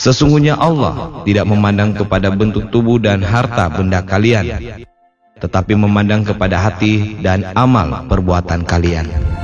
Sesungguhnya Allah tidak memandang kepada bentuk tubuh dan harta benda kalian, tetapi memandang kepada hati dan amal perbuatan kalian.